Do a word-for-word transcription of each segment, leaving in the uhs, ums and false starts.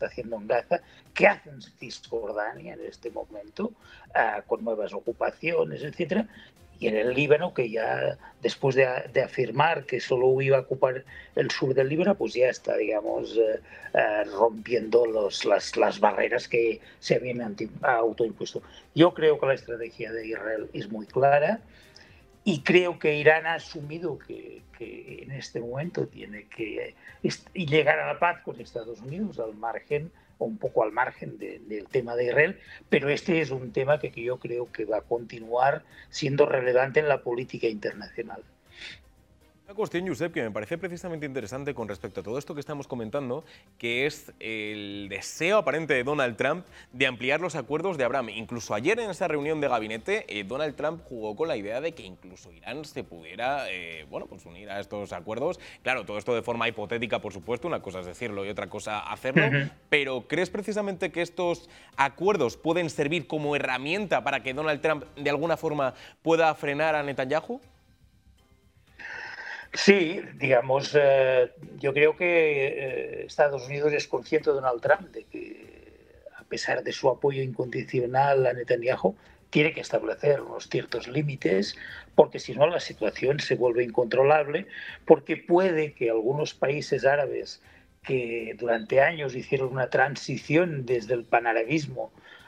está haciendo en Gaza, qué hace en Cisjordania en este momento, uh, con nuevas ocupaciones, etcétera, y en el Líbano, que ya después de, de afirmar que solo iba a ocupar el sur del Líbano, pues ya está, digamos, uh, uh, rompiendo los, las, las barreras que se habían anti, autoimpuesto. Yo creo que la estrategia de Israel es muy clara. Y creo que Irán ha asumido que, que en este momento tiene que llegar a la paz con Estados Unidos al margen, o un poco al margen de, del tema de Israel, pero este es un tema que, que yo creo que va a continuar siendo relevante en la política internacional. Una cuestión, Josep, que me parece precisamente interesante con respecto a todo esto que estamos comentando, que es el deseo aparente de Donald Trump de ampliar los acuerdos de Abraham. Incluso ayer en esa reunión de gabinete, eh, Donald Trump jugó con la idea de que incluso Irán se pudiera eh, bueno, pues unir a estos acuerdos. Claro, todo esto de forma hipotética, por supuesto, una cosa es decirlo y otra cosa hacerlo, uh-huh. Pero ¿crees precisamente que estos acuerdos pueden servir como herramienta para que Donald Trump de alguna forma pueda frenar a Netanyahu? Sí, digamos, eh, yo creo que eh, Estados Unidos es consciente de Donald Trump de que, a pesar de su apoyo incondicional a Netanyahu, tiene que establecer unos ciertos límites, porque si no la situación se vuelve incontrolable, porque puede que algunos países árabes que durante años hicieron una transición desde el panarabismo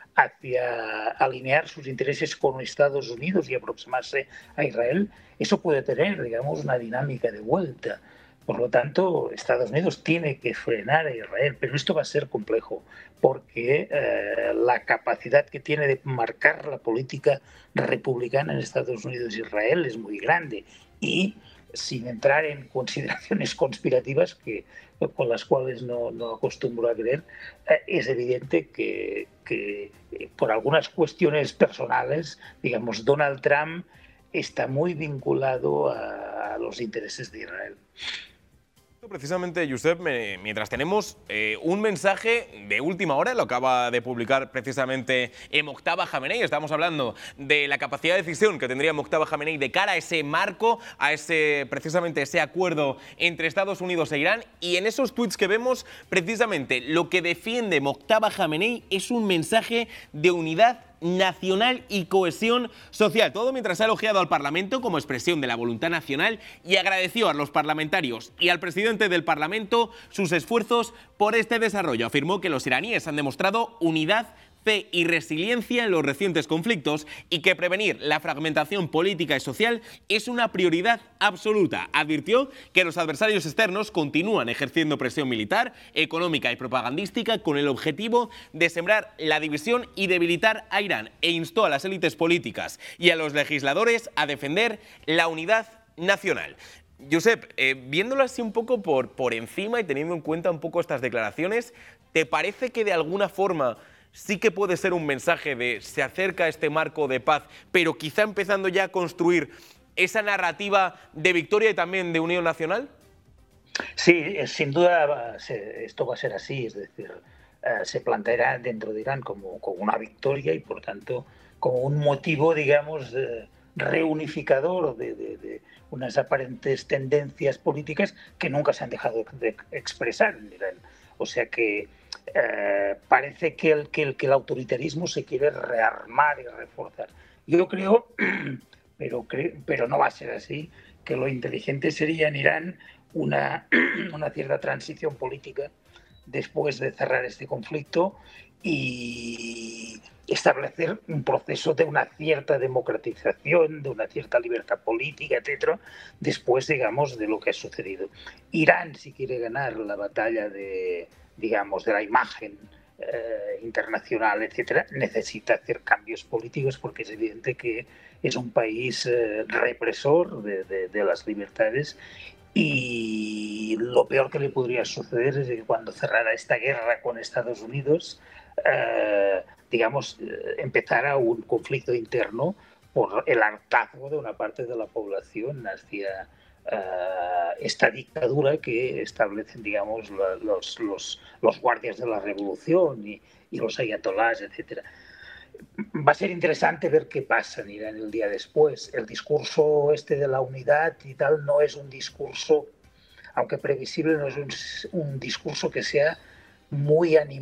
hacia alinear sus intereses con Estados Unidos y aproximarse a Israel, eso puede tener, digamos, una dinámica de vuelta. Por lo tanto, Estados Unidos tiene que frenar a Israel, pero esto va a ser complejo, porque eh, la capacidad que tiene de marcar la política republicana en Estados Unidos y Israel es muy grande, y sin entrar en consideraciones conspirativas que, con las cuales no, no acostumbro a creer, eh, es evidente que, que eh, por algunas cuestiones personales, digamos, Donald Trump está muy vinculado a, a los intereses de Israel. Precisamente, Josep, me, mientras tenemos eh, un mensaje de última hora, lo acaba de publicar precisamente Mojtaba Hamenei. Estamos hablando de la capacidad de decisión que tendría Mojtaba Hamenei de cara a ese marco, a ese precisamente ese acuerdo entre Estados Unidos e Irán. Y en esos tweets que vemos, precisamente lo que defiende Mojtaba Hamenei es un mensaje de unidad nacional y cohesión social. Todo mientras ha elogiado al Parlamento como expresión de la voluntad nacional y agradeció a los parlamentarios y al presidente del Parlamento sus esfuerzos por este desarrollo. Afirmó que los iraníes han demostrado unidad, fe y resiliencia en los recientes conflictos y que prevenir la fragmentación política y social es una prioridad absoluta. Advirtió que los adversarios externos continúan ejerciendo presión militar, económica y propagandística con el objetivo de sembrar la división y debilitar a Irán, e instó a las élites políticas y a los legisladores a defender la unidad nacional. Josep, eh, viéndolo así un poco por, por encima y teniendo en cuenta un poco estas declaraciones, ¿te parece que de alguna forma sí que puede ser un mensaje de se acerca este marco de paz, pero quizá empezando ya a construir esa narrativa de victoria y también de unión nacional? Sí, sin duda esto va a ser así, es decir, se planteará dentro de Irán como, como una victoria y por tanto como un motivo, digamos, reunificador de, de, de unas aparentes tendencias políticas que nunca se han dejado de expresar en Irán. O sea que Eh, parece que el, que, el, que el autoritarismo se quiere rearmar y reforzar. Yo creo, pero, creo, pero no va a ser así, que lo inteligente sería en Irán una, una cierta transición política después de cerrar este conflicto y establecer un proceso de una cierta democratización, de una cierta libertad política, etcétera, después, digamos, de lo que ha sucedido. Irán, si quiere ganar la batalla de digamos, de la imagen eh, internacional, etcétera, necesita hacer cambios políticos porque es evidente que es un país eh, represor de, de, de las libertades y lo peor que le podría suceder es que cuando cerrara esta guerra con Estados Unidos, eh, digamos, eh, empezara un conflicto interno por el hartazgo de una parte de la población hacia Uh, esta dictadura que establecen, digamos, los, los, los guardias de la revolución y, y los ayatolás, etcétera. Va a ser interesante ver qué pasa en Irán el día después. El discurso este de la unidad y tal no es un discurso, aunque previsible, no es un, un discurso que sea muy animado.